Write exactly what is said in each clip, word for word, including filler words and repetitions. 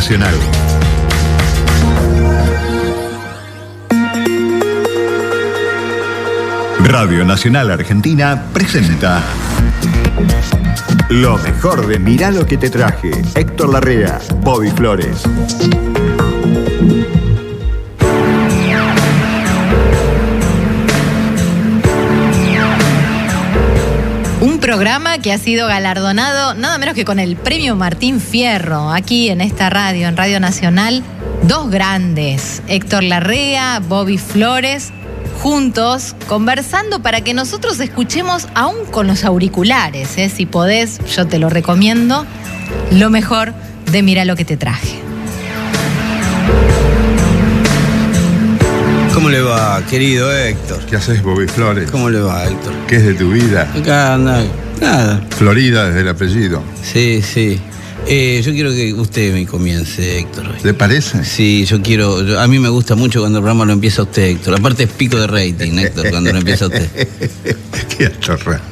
Nacional. Radio Nacional Argentina presenta lo mejor de Mirá lo que te traje. Héctor Larrea, Bobby Flores. Un programa que ha sido galardonado nada menos que con el premio Martín Fierro, aquí en esta radio, en Radio Nacional. Dos grandes, Héctor Larrea, Bobby Flores, juntos, conversando para que nosotros escuchemos, aún con los auriculares, ¿eh? Si podés, yo te lo recomiendo, lo mejor de Mirá lo que te traje. ¿Cómo le va, querido Héctor? ¿Qué haces, Bobby Flores? ¿Cómo le va, Héctor? ¿Qué es de tu vida? Acá anda, nada. Florida desde el apellido. Sí, sí. Eh, yo quiero que usted me comience, Héctor. ¿Le parece? Sí, yo quiero. Yo, a mí me gusta mucho cuando el programa lo empieza usted, Héctor. Aparte es pico de rating, Héctor, cuando lo empieza usted. Qué atorra.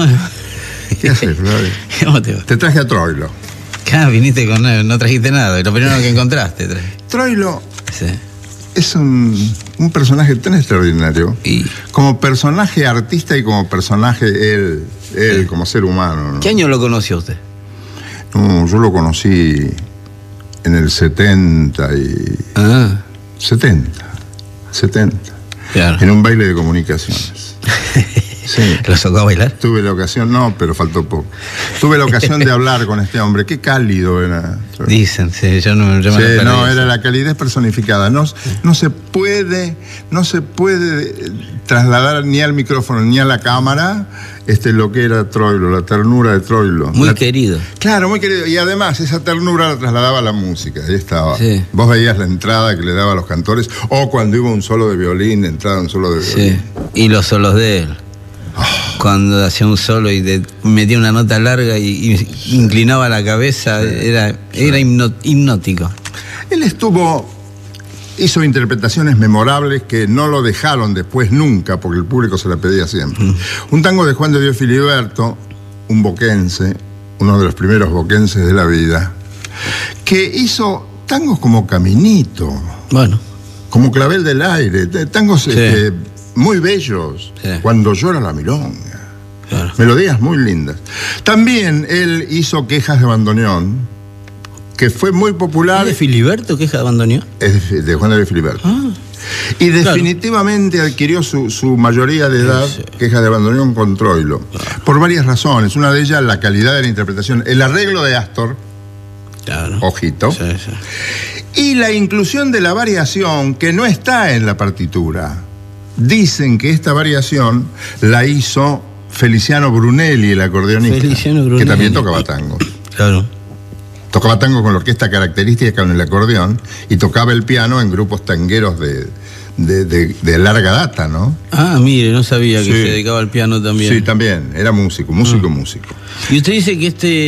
¿Qué haces, Flores? ¿Cómo te va? Te traje a Troilo. Acá viniste con. No trajiste nada, lo primero que encontraste. Traje. Troilo. Sí. Es un, un personaje tan extraordinario. Y... como personaje artista y como personaje él, él sí. Como ser humano, ¿no? ¿Qué año lo conoció usted? No, yo lo conocí en el setenta y... Ah. setenta. setenta. Claro. En un baile de comunicaciones. Sí. ¿Lo sacó a bailar? Tuve la ocasión, no, pero faltó poco. Tuve la ocasión de hablar con este hombre. Qué cálido era. Dicen, sí, yo no, yo sí, me no, era la calidez personificada. No, no se puede, no se puede trasladar ni al micrófono ni a la cámara este, lo que era Troilo, la ternura de Troilo. Muy la, querido. Claro, muy querido. Y además, esa ternura la trasladaba a la música. Ahí estaba. Sí. Vos veías la entrada que le daba a los cantores, o cuando iba un solo de violín, entraba un solo de violín. Sí. Y los solos de él. Cuando hacía un solo y te metía una nota larga y, y inclinaba la cabeza, sí, era, sí. era hipno, hipnótico. Él estuvo, hizo interpretaciones memorables que no lo dejaron después nunca, porque el público se la pedía siempre. Mm. Un tango de Juan de Dios Filiberto, un boquense, uno de los primeros boquenses de la vida, que hizo tangos como Caminito, bueno, como Clavel del Aire, tangos... Sí. Este, muy bellos, sí. Cuando llora la milonga, claro. Melodías muy lindas. También él hizo Quejas de Bandoneón, que fue muy popular. ¿Es de Filiberto, Quejas de Bandoneón? Es de, de Juan de Filiberto. Ah, y definitivamente claro. Adquirió su, su mayoría de edad, sí, sí. Quejas de Bandoneón con Troilo, claro. Por varias razones. Una de ellas, la calidad de la interpretación, el arreglo de Astor, claro. Ojito, sí, sí. Y la inclusión de la variación que no está en la partitura. Dicen que esta variación la hizo Feliciano Brunelli, el acordeonista, Feliciano Brunelli, que también tocaba tango. Claro. Tocaba tango con la orquesta característica con el acordeón y tocaba el piano en grupos tangueros de, de, de, de larga data, ¿no? Ah, mire, no sabía que sí. Se dedicaba al piano también. Sí, también, era músico, músico, ah. músico. ¿Y usted dice que este,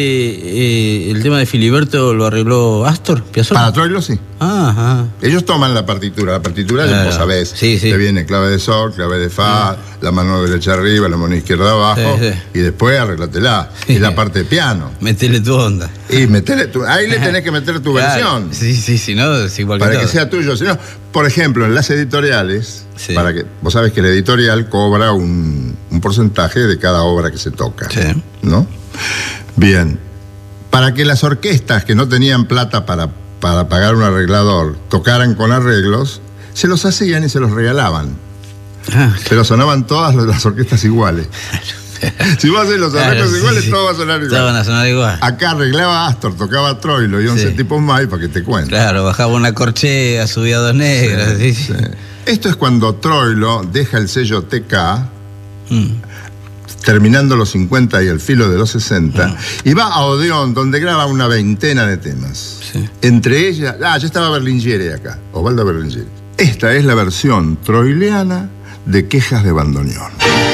eh, el tema de Filiberto lo arregló Astor Piazzolla? Para Troilo, sí. Ajá. Ellos toman la partitura, la partitura claro. Vos sabés, sí, sí. Te viene clave de sol, clave de fa, sí. La mano derecha arriba, la mano izquierda abajo, sí, sí. Y después arreglatela, sí. Y la parte de piano. Metele tu onda. Y metele tu, ahí le tenés que meter tu claro. Versión. Sí, sí, si no, es igual que para todo. Que sea tuyo, si no, por ejemplo, en las editoriales, sí. Para que, vos sabés que la editorial cobra un, un porcentaje de cada obra que se toca, sí. ¿No? Bien, para que las orquestas que no tenían plata para, para pagar un arreglador tocaran con arreglos, se los hacían y se los regalaban. Ah, pero sonaban todas las orquestas iguales. Si vos haces los arreglos claro, iguales, sí, todo va a sonar igual. Van a sonar igual. Acá arreglaba Astor, tocaba Troilo y once sí. Tipos más para que te cuenten. Claro, bajaba una corchea, subía dos negras. Sí, sí. Sí. Esto es cuando Troilo deja el sello T K, mm. terminando los cincuenta y el filo de los sesenta, mm. y va a Odeón, donde graba una veintena de temas. Sí. Entre ellas, ah, ya estaba Berlingieri acá, Osvaldo Berlingieri. Esta es la versión troiliana de Quejas de Bandoneón.